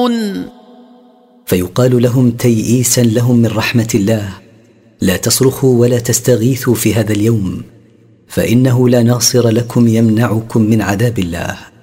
تقنطون. فيقال لهم تيئيسا لهم من رحمة الله: لا تصرخوا ولا تستغيثوا في هذا اليوم، فإنه لا ناصر لكم يمنعكم من عذاب الله.